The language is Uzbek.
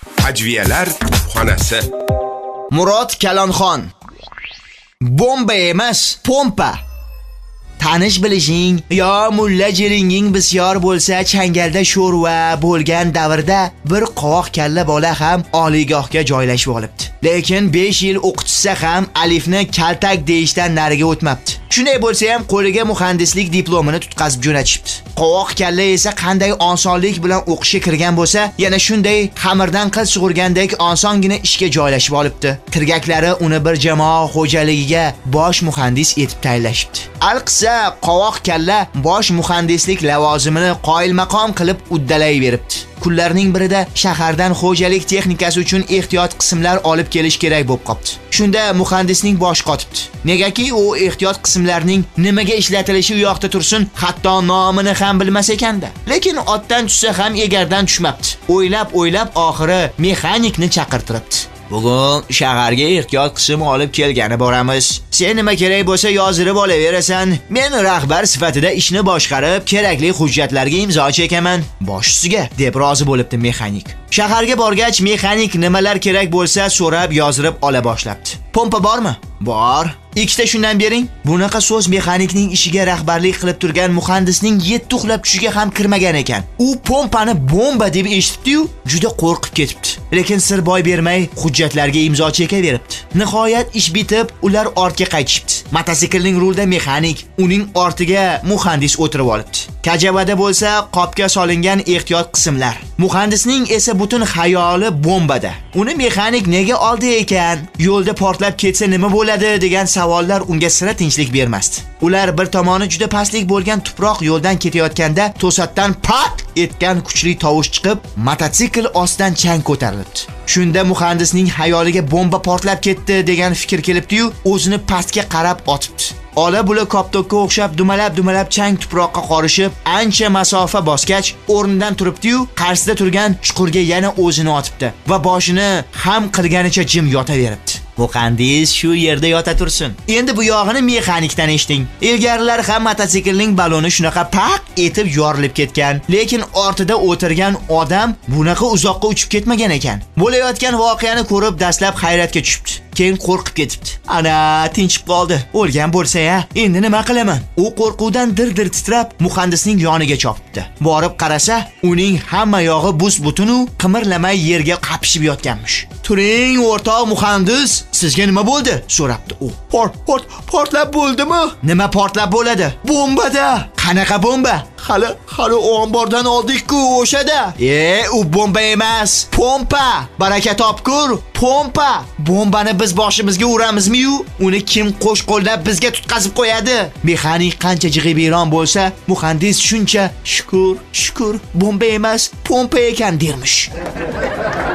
Ajviyalar xonasi. Murod Kalonxon. Bomba emas, pompa. Tanish bilishing yo mulla jiringing bisyor bo'lsa, changalda sho'rva bo'lgan davrda bir qovoq kalla bola ham oliygohga joylashib olibdi. Lekin 5 yil o'qitsa ham alifni kaltak deyishdan nariga o'tmabdi. Shunday bo'lsa ham qo'liga muhandislik diplomini tutqazib jo'natishibdi. Qovoq kalla esa qanday osonlik bilan o'qishga kirgan bo'lsa, yana shunday xamirdan qil sug'urgandek osongina ishga joylashib olibdi. Tirgaklari uni bir jamoa xo'jaligiga bosh muhandis etib tayinlashibdi. Alqisa qovoq kalla bosh muhandislik lavozimini qoyilmaqom qilib uddalayveribdi. Kunlarning birida shahardan xo'jalik texnikasi uchun ehtiyot qismlar olib kelish kerak bo'lib qopti. Shunda muhandisning boshi qotibdi. Negaki u ehtiyot qismlarning nimaga ishlatilishi u yoqda tursin, hatto nomini ham bilmas ekanda. Lekin otdan tushsa ham egardan tushmabdi. O'ylab oxiri mexanikni chaqirtiribdi. Bugun shaharga ehtiyot qism olib kelgani boramiz. Sen nima kerak bo'lsa yozdirib olaverasan. Men rahbar sifatida ishni boshqarib, kerakli hujjatlarga imzo chekaman. Boshsiga deb rozi bo'libdi mexanik. Shaharga borgach, mexanik nimalar kerak bo'lsa so'rab yozdirib ola boshlabdi. Pompa bormi? Bor. Ikkita shundan bering. Bunaqa so'z mexanikning ishiga rahbarlik qilib turgan muhandisning 7 uxlab tushiga ham kirmagan ekan. U pompani bomba deb eshitdi-yu, juda qo'rqib ketibdi. Lekin sir boy bermay hujjatlarga imzo chekaveribdi. Nihoyat ish bitib, ular ortga qaytishibdi. Mototsiklning rulida mexanik, uning ortiga muhandis o'tirib olibdi. Kajavada bo'lsa qopga solingan ehtiyot qismlar. Muhandisning esa butun xayoli bombada. Uni mexanik nega oldi ekan? Yo'lda portlab ketsa nima bo'ladi degan savollar unga sira tinchlik bermasdi. Ular bir tomoni juda pastlik bo'lgan tuproq yo'ldan ketayotganda to'satdan pat etgan kuchli tovush chiqib, mototsikl ostidan chang ko'tarildi. Shunda muhandisning xayoliga bomba portlab ketdi degan fikr kelibdi-yu, o'zini pastga qarab otibdi. Ola bula koptokka o'xshab dumalab chang tuproqqa qorishib, ancha masofa bosgach, o'rnidan turibdi-yu, qarshisida turgan chuqurga yana o'zini otibdi va boshini ham qilganicha jim yotaveribdi. Muhandis shu yerda yota tursin. Endi bu yog'ini mexanikdan eshiting. Ilgarilar ham mototsiklning baloni shunaqa paq etib yorilib ketgan, lekin ortida o'tirgan odam bunaqa uzoqqa uchib ketmagan ekan. Bo'layotgan voqeani ko'rib dastlab hayratga tushibdi. Keyin qo'rqib ketibdi. Ana, tinchib qoldi. O'lgan bo'lsa-ya, endi nima qilaman? U qo'rquvdan dir-dir titrab muhandisning yoniga chopibdi. Borib qarasa, uning hamma yog'i bus-butun u qimirlamay yerga qapishib yotganmish. "Turing, o'rtoq muhandis, sizga nima bo'ldi?" so'rabdi u. Portlab bo'ldimi? Nima portlab bo'ladi? Bombada. Qanaqa bomba? Hali ombordan oldik-ku o'shada. U bomba emas, pompa. Baraka topkur, pompa. Bombani biz boshimizga uramizmi-yu, uni kim qo'sh qo'llab bizga tutqazib qo'yadi? Mexanik qancha jig'ibiyron bo'lsa, muhandis shuncha shukur, bomba emas, pompa ekan dermish.